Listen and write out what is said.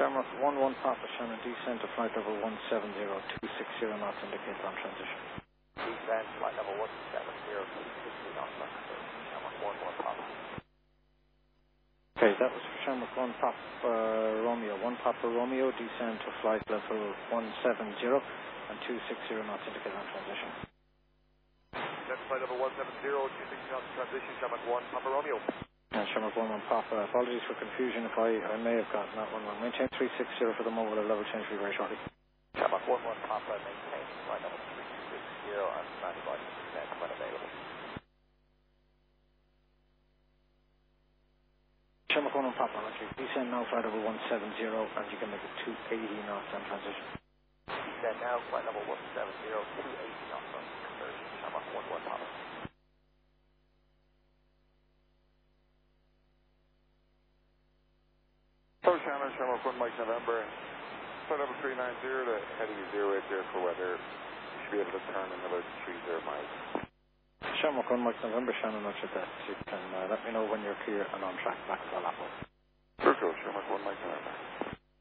Shamrock 11 Papa Shannon, descend to flight level 170, 260 knots, indicated on transition. Descend, flight level 170, 260 knots on transition. Shamrock 11 Papa. Okay, that was for Shamrock 1 Papa Romeo. 1 Papa Romeo, descend to flight level 170 and 260 knots, indicated on transition. Descend to flight level 170, 260 knots transition. Shamrock 1 Papa Romeo. And Shamrock 11 Papa, apologies for confusion if I may have gotten that one wrong. Maintain 360 for the moment, a level change will be very shortly. Shamrock 11 Papa, maintain flight level 360 and standing by descent when available. Shamrock 11 Papa, roger. Descend now, flight level 170, and you can make it 280 knots on transition. Descend now, flight level 170, 280 knots on transition. Shamrock 11 Papa. Hello, Shannon, Shamrock 1 Mike November. Flight level 390 to heading 080 for weather. You should be able to turn in about 30 miles. Shamrock 1 Mike November, Shannon, roger that. You can let me know when you're clear and on track back to Alapo. Virgo, Shamrock 1 Mike November.